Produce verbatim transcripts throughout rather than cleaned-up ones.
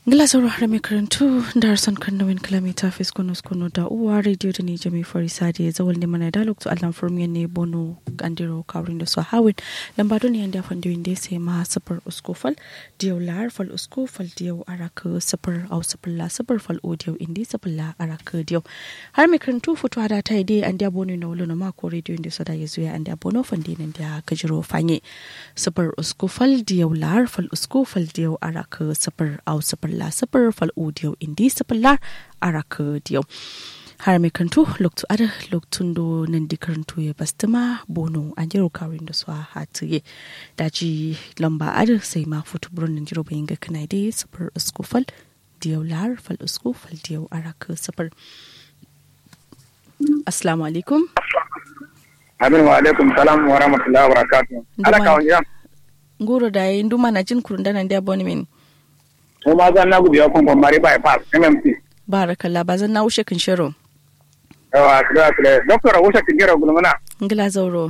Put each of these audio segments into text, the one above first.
Glasgow har mai karantu da harsan kannawin kilomita fiskunus kunu da uwa radio da ne jami farisa da ya zawal ne mana dalok to allan furmiyan ne bono kandiro kawrin da su hawin lambado ne yanda fandi winde sai ma safar uskofal diyau lar fal uskofal diyau araka safar au safar la safar fal odiyau indi safar la araka diyau har mai karantu futu hada ta ide an da bono na wolo na mako radio inde sada ya zuya an da bono fandi nan da kajiro fanye safar uskofal diyau lar fal uskofal diyau araka safar au safar la safar fal audio indi safar araka diyo har mai kantu loktu ada loktun do nan di karantu ya bastama bono an jiro kawin da su hatiye daji lamba ada sai ma futu buron nan jiro bayin ga kana dai safar uskufal diyo lar fal uskufal diyo araka safar. Assalamu alaikum. Amin wa alaikum salam wa rahmatullahi wa barakatuh. Ala kawun ya ngoro da yi nduma na jin kurunda nan da boni min kuma zan na gubiya kun bambari bypass M M C. Barakallah bazan na ushe kin shiro. Yawa kira kira doctor ushe kin jira gulmuna. Ngila zauro.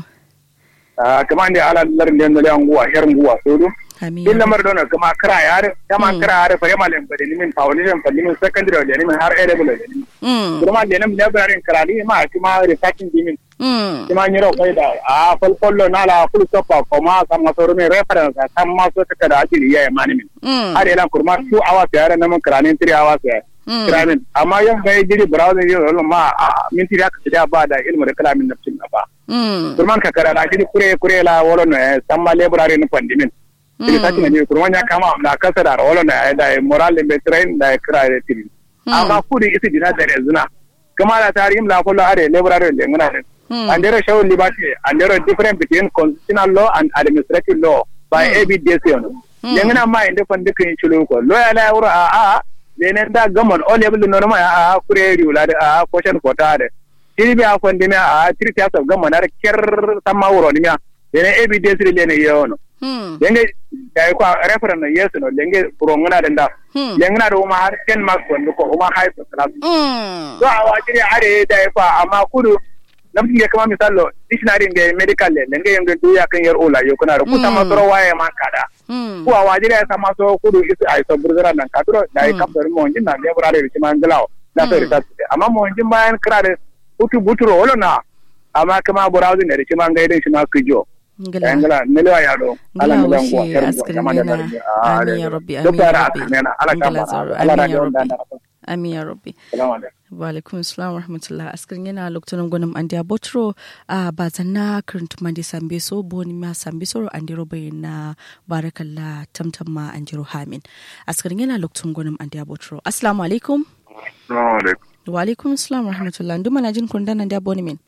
Ah kuma inde ala larin da ne anguwa her nguwa sodo. Amin. Illa mar dona kuma kira yare kama kira yare fa yamalen bade ni min foundation fa ni min secondary da ni min har A level da ni. Mm. Kuma da ni library krali ma kuma researching di min. Mm. Kuma ni ro kai da a fal follow na la full stop kuma sama soro ne reference sama so ta da ajiri ya mani min. Mm. Har ila kurma two hours yare na mun krani three hours ya. Mm. Kramin amma yan ga jiri browsing yo ma min tira ka da ba da ilmu da kalamin nafsin ba. Mm. Kurman ka kara da jiri kure kure la wolo ne sama library ni pandimin. Jadi tadi ni kurangnya kama na kasar orang na ada moral lebih train da kira ada tiri. Amma kudi isi dina dari zuna. Kemana tarim la kalau ada liberal dengan ada. Andere show liberty, andere different between constitutional law and administrative law by A B D C. Dengan nama independent kini ko. Law ala ura a a dengan da gaman all level normal a kure riula a question kota ada. Jadi biar aku ni a tiri tiap gaman ada ker sama uro ni ya. Dengan A B D C ni ya ono. Hmm. Lenge da ko reference na yeso no lenge prongna da nda lenge na do ma har ten mark wanda ko ma high class hmm so awa jiri are da ko amma kudu namti ke kama misalo dictionary de medical lenge yenge do ya kan yar ola yo kuna ko sama toro waye ma kada ko awa jiri sama so kudu is ai so burgara nan kadro da ka bar mo njin na lebrare ri mangalaw da to rita amma mo njin bayan krare butu buturo wala na amma kama browsing ne ri mangaide shi ma kujo ngala ngala nelewa yado ala ngangwa amin ya rabbi amin ya rabbi amin ya rabbi amin ya rabbi wa alaikum assalam wa rahmatullah askrin yana lokacin gonum andia botro a bazanna kurnt mandi sambeso boni ma sambeso andiro bayna barakallah tamtamma anjiro hamin askrin yana lokacin gonum andia botro assalamu alaikum assalamu alaikum wa alaikum assalam wa rahmatullah nduma najin kundan andia boni min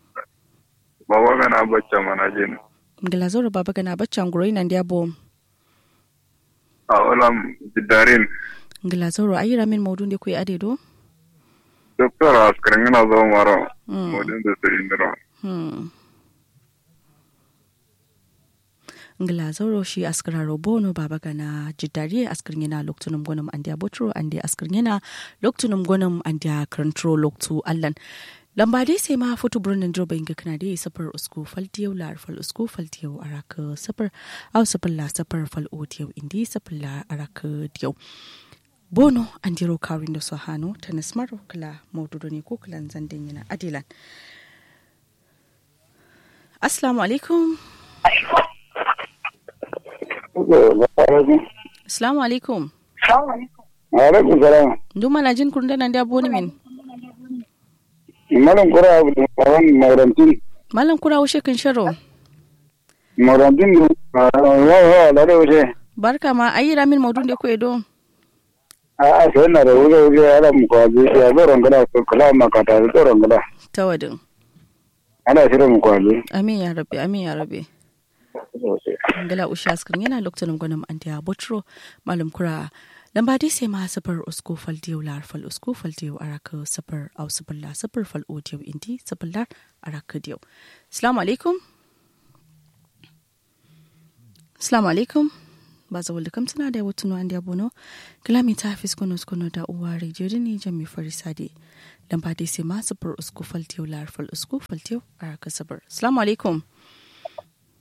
baba kana bacca manajin Glazoro baba kana baccan guroi nan dia bom. A olam jidarin. Glazoro ayira min modun de ku ade do? Doctor askrin na zo maro. Modun de sirindro. Hmm. Glazoro shi askraro bono baba kana jidari askrin na loktunum gonum andia botro ande askrin na loktunum gonum andia control loktu allan. Lamba dai sai ma foto birnin Joba inga kana dai safar usku faltiyau lar fal usku faltiyau araka safar au safar la safar fal odiyau indi safar la araka diyau bono andiro kawin da sohano tanismaro kala maududo ne ko kalan zandin yana adilan. Assalamu alaikum. Assalamu alaikum. Wa alaikum salam. Nduma na jin kurunda nan da boni min. Malam kura maran maurantin. Malam kura ushe kin sharo. Maurantin wa wa la da ushe. Barka ma ayira min maudun de ko edo. A a sai na da wuga wuga ala mu ko ji ya zoron gada ko kala makata zoron gada. Tawadin. Ana shiro mu ko ji. Amin ya rabbi amin ya rabbi. Ngala ushe askin yana lokacin gwanin antiya botro malam kura lamba dai sai ma safar usko faldiyo lar fal usko faldiyo araka safar au safar la safar fal odiyo indi safar lar araka diyo. Assalamu alaikum. Assalamu alaikum. Ba za wulda kamtana da wata nuwan da bono kilami ta hafiz kono kono da uwa radio ne jami farisa de lamba dai sai ma safar usko faldiyo lar fal usko faldiyo araka safar. Assalamu alaikum.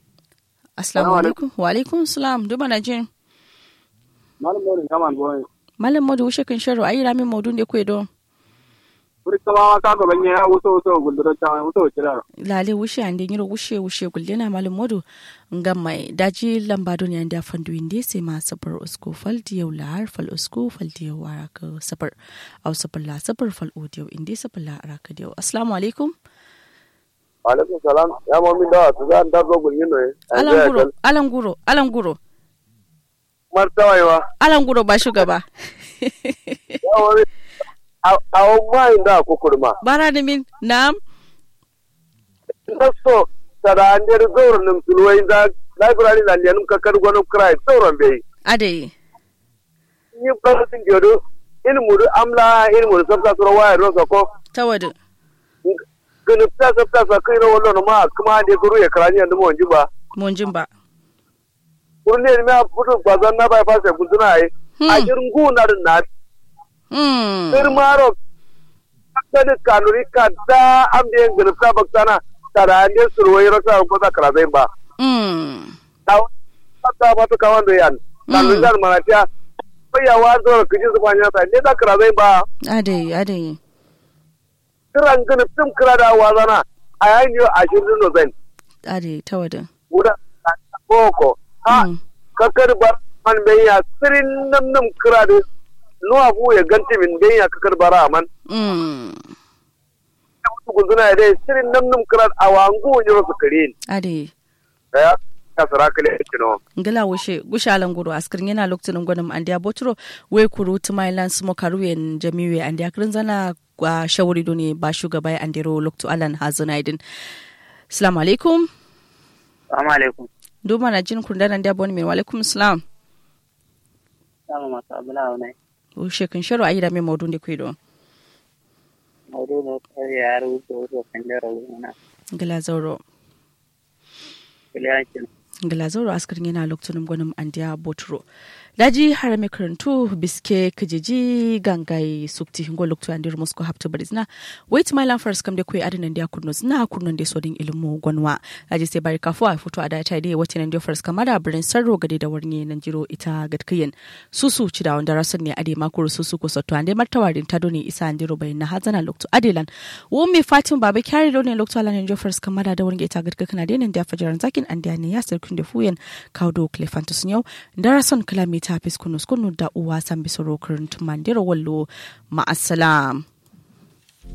Assalamu alaikum. Wa alaikum salam. Duba na jin. Malam Borin kaman boy. malam modu wushe kan sharo ayi ramin modu ne kwe don kuri kama ka ga banye ha wuso wuso gulduro ta wuso kira lale wushe ande nyiro wushe wushe guldena malam modu ngam mai daji lambado ne anda fandu inde sai ma sabar usko fal diyo lar fal usko fal diyo waraka sabar au sabar la sabar fal audio inde sabar la araka diyo. Assalamu alaikum. Alaikum salam ya mami da su zan da zo gunyin ne alanguro alanguro alanguro martawa alanguro ba shugaba a mai da kukurma bara da min nam so tada ander zor nim tulwai da library da lianum kakar gono krai zoran bai ade ni ba tin jodo in mudu amla in mudu sabta sura waya ro ko tawadu gani pesa pesa kai na wannan ma kuma da guru ya karani yanzu mun jiba mun jimba kurne ne ma fudu bazan na bai fasa guduna ai a jirgu na na mm firmaro kada kanuri kada amde gani pesa baksana tara ande surwai rasa ko da kara zai ba mm taw ta ba to kawan do yan kanuri dan manatiya ya wazo kiji su fanya sai ne da kara zai ba ade ade kiran gani tum kira da wazana a yayin yau ashirin no zan ade tawada guda boko ha kakar bar man benya sirin nam nam kira da no abu ya ganti min benya kakar bara man mm guduna dai sirin nam nam kira awangu yoro su kare ade ya kasara kale kino ngala wushe gushalan guru askirin yana lokacin gwanin andiya botro we kuru tumailan smo karuyen jamiwe andiya kirin zana wa shawari doni ba shugaba ya andero lokto alan hazunaidin. Assalamu alaikum. Assalamu alaikum. Duma na jin kun danan da boni min wa alaikum salam. Sama masa abula ne. O shekin sharo ayi da me modun de kwido. Modu no ya ru so so kandero na. Ngala zoro. Kiliyakin. Ngala zoro askarin yana loktunum gwanin andiya botro. Daji harame karantu biske kajiji gangai sukti hingo loktu andir musko hapta barizna wait my land first kam de koi adinan dia kurno zna kurno de sodin ilmu gonwa daji sai bari kafu a foto ada ta de wati nan de first kamada birin sarro gade da warnye nan jiro ita gatkiyen susu ci da wanda rasan ne ade makuru susu ko soto ande martawarin ta doni isa andiro bai na hazana loktu adelan wo me fatin baba kyari doni loktu alan jo first kamada da warnye ita gatkana de nan da fajaran zakin andiya ne ya sarkin da fuyen kaudo klefantus nyau darason kalami ta fiskunu skunu da uwa san bisoro kurun tumandiro wallo ma'assalam.